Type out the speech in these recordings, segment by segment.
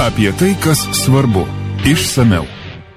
Apie tai, kas svarbu. Išsamiau.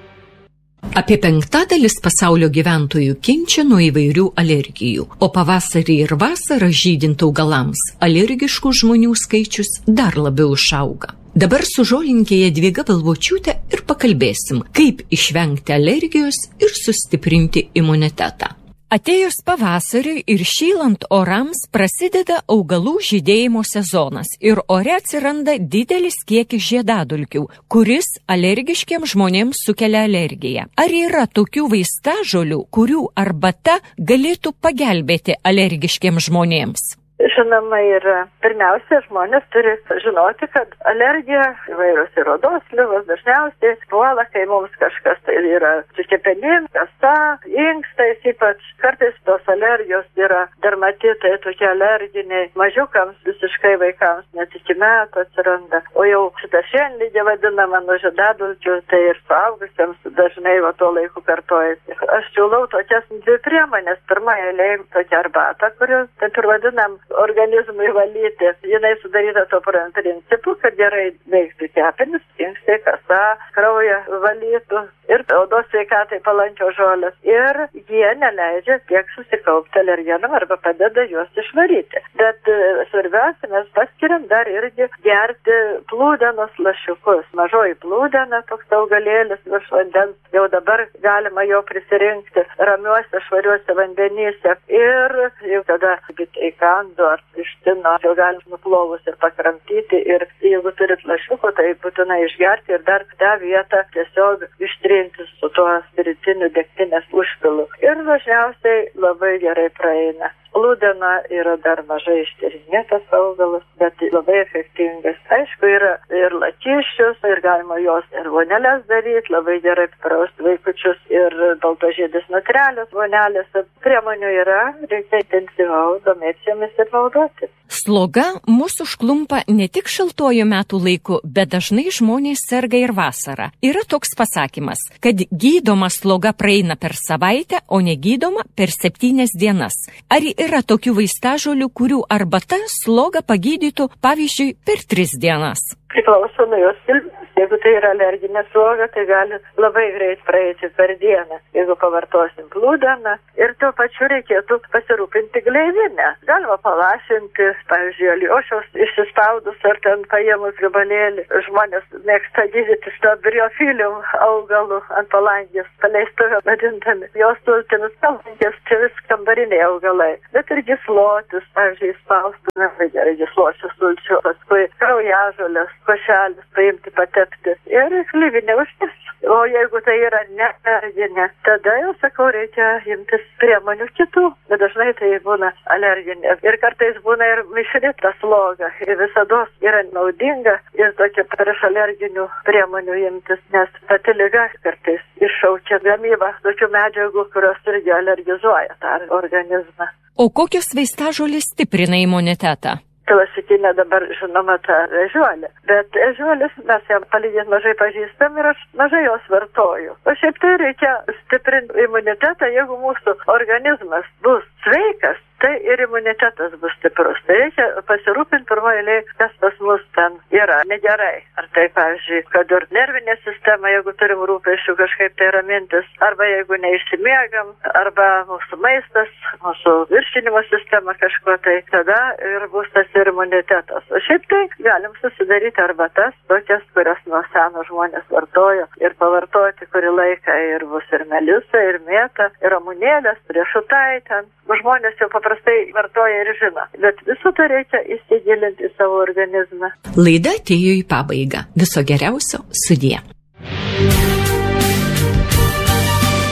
Apie 1/5 pasaulio gyventojų kenčia nuo įvairių alergijų, o pavasarį ir vasarą žydint augalams alergiškų žmonių skaičius dar labiau išauga. Dabar su žolininkė Jadvyga Balvočiūtė ir pakalbėsim, kaip išvengti alergijos ir sustiprinti imunitetą. Atėjus pavasariui ir šylant orams prasideda augalų žydėjimo sezonas ir ore atsiranda didelis kiekis žiedadulkių, kuris alergiškiems žmonėms sukelia alergiją. Ar yra tokių vaistažolių, kurių arbata galėtų pagelbėti alergiškiems žmonėms? Žinoma, yra. Pirmiausia, žmonės turi žinoti, kad alergija, įvairios ir odos ligos dažniausiai puola, kai mums kažkas tai yra su kepenim, kasa, inkstais, ypač kartais tos alergijos yra dermatitai, tokie alerginiai, mažiukams, visiškai vaikams, net iki metų atsiranda. O jau šitą šienlygę vadinamą nuo žiedadulkių, tai ir suaugusiems dažnai tuo laiku kartojasi. Aš siūlau tokias dvi priemonės. Pirma eilė tokia arbata, kurią taip ir vadinam organizmui valyti. Jinai sudaryta to principu, kad gerai veiktų kepenis, inkstai, kasa, kraują valytų ir odos sveikatai palankios žolės. Ir jie neleidžia tiek susikaupti alergenam arba padeda juos išvaryti. Bet svarbiausia, mes paskiriam dar irgi gerti plūdenos lašiukus. Mažoji plūdena, toks augalėlis virš vandens, jau dabar galima jo prisirinkti ramiuose, švariuose vandenyse. Ir jau tada įkandu ar ištino, jau galim nuplovus ir pakramtyti. Ir jeigu turit lašiukų, tai būtinai išgerti ir dar tą vietą tiesiog ištrinti su tuo spiritiniu degtinės užpilu. Ir dažniausiai labai gerai praeina. Plūdena yra dar mažai ištyrinėtas augalas, bet labai efektingas. Aišku, yra ir lakiščius, ir galima jos ir vonelės daryti, labai gerai prausti vaikučius ir baltožiedės nutrelės vonelėse. Priemonių yra, reikia intensyviau domėtis jomis ir naudoti. Sloga mūsų užklumpa ne tik šaltuoju metų laiku, bet dažnai žmonės serga ir vasarą. Yra toks pasakymas, kad gydoma sloga praeina per savaitę, o negydoma per 7 dienas. Ar yra tokių vaistažolių, kurių arbata slogą pagydytų, pavyzdžiui, per 3 dienas? Priklauso nuo jos kilmės. Jeigu tai yra alerginė sloga, tai gali labai greit praeiti per dieną, jeigu pavartosim plūdeną. Ir tuo pačiu reikėtų pasirūpinti gleivinę. Galima palašinti, pavyzdžiui, aliošiaus išsispaudus ar ten paėmus gabalėlį. Žmonės mėgsta gydyti šito briofilium augalų ant palangės, paleistuvio vadintami. Jos sultinis palangės, čia vis kambariniai augalai. Bet ir gyslotis, pavyzdžiui, spaustų, labai gerai gysločių sulčių, paskui kraujažolės, košelis paimti patepti ir slyvinė užtis. O jeigu tai yra nealerginė, tada jau sakau, reikia imtis priemonių kitų, bet dažnai tai būna alerginė. Ir kartais būna ir mišri ta sloga. Ir visados yra naudinga ir tokia prieš alerginių priemonių imtis, nes pati liga kartais iššaukia gamybą tokių medžiagų, kurios irgi alergizuoja tą organizmą. O kokios vaistažolės stiprina imunitetą? Klasikinė dabar žinoma ta ežiuolė. Bet ežiuolis mes ją palyginti mažai pažįstam ir aš mažai jos vartoju. O šiaip tai reikia stiprinti imunitetą, jeigu mūsų organizmas bus sveikas, tai ir imunitetas bus stiprus. Tai reikia pasirūpinti pirmoje eilėje, kas pas mus ten yra negerai. Ar tai, pavyzdžiui, kad ir nervinė sistema, jeigu turim rūpesčių kažkaip tai ramintis, arba jeigu neišsimiegam, arba mūsų maistas, mūsų viršinimo sistema kažko, tai tada ir bus tas ir imunitetas. O šiaip tai galim susidaryti arbatas, tokias, kurias nuo seno žmonės vartojo ir pavartoti kurį laiką ir bus ir melisa, ir mėta, ir ramunėlės, riešutai ten. Žmonės jau paprastai vartoja ir žino, bet visą tai reikia įsigilinti į savo organizmą. Laida atėjo į pabaigą. Viso geriausio, sudie.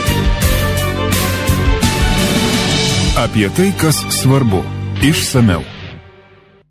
Apie tai, kas svarbu. Išsamiau.